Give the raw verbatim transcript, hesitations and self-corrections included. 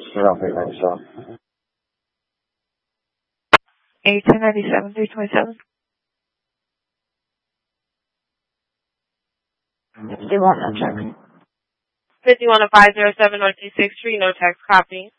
Ralph eight ninety-seven. eighteen ninety-seven, three twenty-seven. They want no check. fifty-one oh five oh seven Northeast sixth Street, no text copy.